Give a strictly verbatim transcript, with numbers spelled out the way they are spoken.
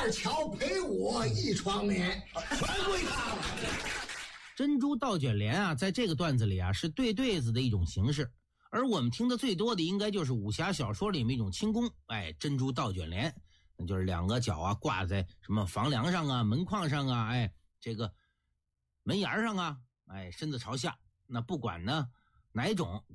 二乔陪我一床眠，全归他了。 珍珠倒卷帘啊，在这个段子里啊，是对对子的一种形式，而我们听的最多的应该就是武侠小说里面一种轻功，哎，珍珠倒卷帘，那就是两个脚啊挂在什么房梁上啊、门框上啊，哎，这个门檐上啊，哎，身子朝下。那不管呢哪一种，